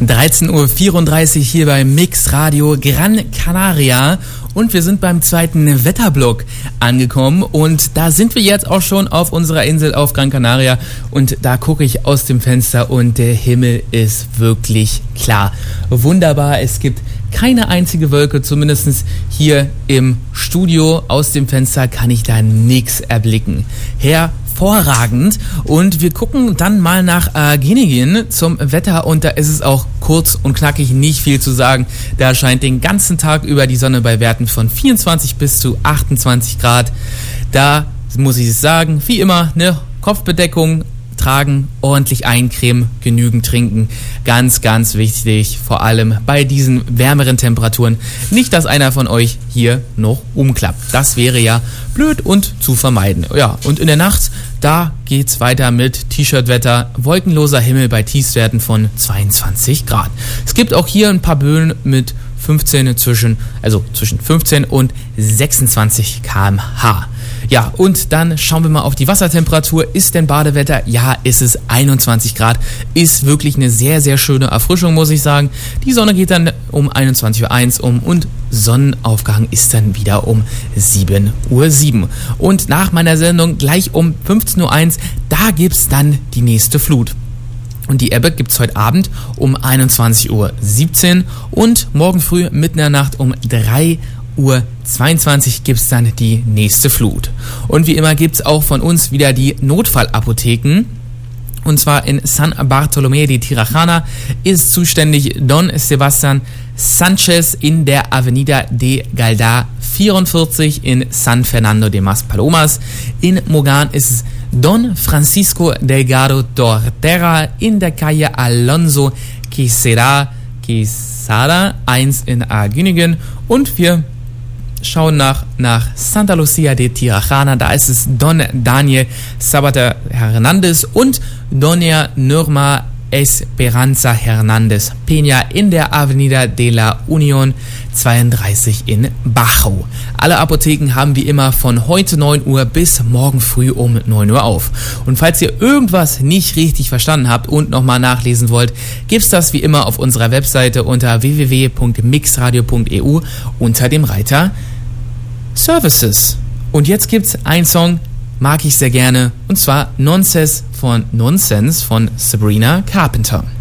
13:34 Uhr hier bei Mix Radio Gran Canaria und wir sind beim zweiten Wetterblock angekommen und da sind wir jetzt auch schon auf unserer Insel auf Gran Canaria und da gucke ich aus dem Fenster und der Himmel ist wirklich klar. Wunderbar, es gibt keine einzige Wolke, zumindest hier im Studio. Aus dem Fenster kann ich da nichts erblicken. Hervorragend. Und wir gucken dann mal nach Argenigien zum Wetter und da ist es auch kurz und knackig, nicht viel zu sagen. Da scheint den ganzen Tag über die Sonne bei Werten von 24 bis zu 28 Grad. Da muss ich es sagen, wie immer, eine Kopfbedeckung tragen, ordentlich eincremen, genügend trinken. Ganz, ganz wichtig, vor allem bei diesen wärmeren Temperaturen. Nicht, dass einer von euch hier noch umklappt. Das wäre ja blöd und zu vermeiden. Ja, und in der Nacht, da geht's weiter mit T-Shirt-Wetter, wolkenloser Himmel bei Tiefstwerten von 22 Grad. Es gibt auch hier ein paar Böen mit zwischen 15 und 26 km/h. Ja, und dann schauen wir mal auf die Wassertemperatur. Ist denn Badewetter? Ja, ist es 21 Grad. Ist wirklich eine sehr, sehr schöne Erfrischung, muss ich sagen. Die Sonne geht dann um 21:01 Uhr und Sonnenaufgang ist dann wieder um 7:07 Uhr. Und nach meiner Sendung gleich um 15:01 Uhr, da gibt's dann die nächste Flut. Und die Ebbe gibt's heute Abend um 21:17 Uhr und morgen früh mitten in der Nacht um 3:22 Uhr gibt's dann die nächste Flut. Und wie immer gibt's auch von uns wieder die Notfallapotheken. Und zwar in San Bartolomé de Tirajana ist zuständig Don Sebastian Sanchez in der Avenida de Galdar 44 in San Fernando de Maspalomas. In Mogan ist es Don Francisco Delgado Torterra in der Calle Alonso Quesada 1 in Argenigien. Und wir schauen nach Santa Lucia de Tirajana, da ist es Don Daniel Sabata Hernandez und Doña Norma Esperanza Hernandez Peña in der Avenida de la Unión 32 in Bajo. Alle Apotheken haben wie immer von heute 9 Uhr bis morgen früh um 9 Uhr auf. Und falls ihr irgendwas nicht richtig verstanden habt und nochmal nachlesen wollt, gibt's das wie immer auf unserer Webseite unter www.mixradio.eu unter dem Reiter Services. Und jetzt gibt's einen Song, mag ich sehr gerne, und zwar Nonsense von Sabrina Carpenter.